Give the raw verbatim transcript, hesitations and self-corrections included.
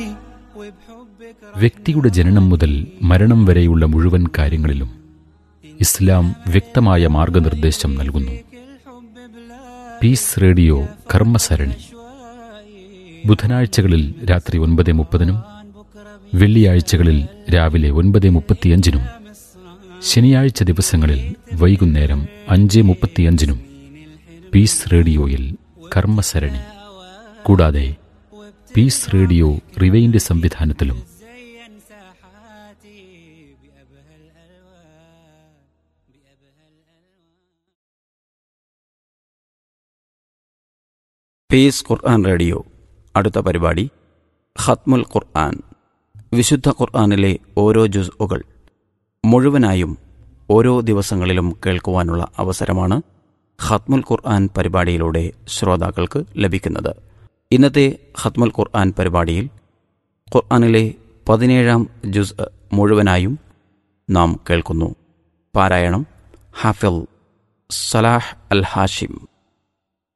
വ്യക്തിയുടെ ജനനം മുതൽ മരണം വരെയുള്ള മുഴുവൻ കാര്യങ്ങളിലും ഇസ്ലാം വ്യക്തമായ മാർഗനിർദ്ദേശം നൽകുന്നു. പീസ് റേഡിയോ കർമ്മസരണി ബുധനാഴ്ചകളിൽ രാത്രി ഒൻപത് മുപ്പതിനും വെള്ളിയാഴ്ചകളിൽ രാവിലെ ഒൻപത് മുപ്പത്തിയഞ്ചിനും ശനിയാഴ്ച ദിവസങ്ങളിൽ വൈകുന്നേരം അഞ്ച് മുപ്പത്തിയഞ്ചിനും പീസ് റേഡിയോയിൽ കർമ്മസരണി. കൂടാതെ പീസ് റേഡിയോ റിവൈൻഡ് സംവിധാനത്തിലും. പീസ് ഖുർആൻ റേഡിയോ. അടുത്ത പരിപാടി ഖത്മുൽ ഖുർആൻ. വിശുദ്ധ ഖുർആനിലെ ഓരോ ജുസ്ഉകൾ മുഴുവനായും ഓരോ ദിവസങ്ങളിലും കേൾക്കുവാനുള്ള അവസരമാണ് ഖത്മുൽ ഖുർആൻ പരിപാടിയിലൂടെ ശ്രോതാക്കൾക്ക് ലഭിക്കുന്നത്. ഇന്നത്തെ ഖത്മുൽ ഖുർആൻ പരിപാടിയിൽ ഖുർആനിലെ പതിനേഴാം ജുസ് മുഴുവനായും നാം കേൾക്കുന്നു. പാരായണം ഹാഫിൾ സലാഹ് അൽ ഹാഷിം.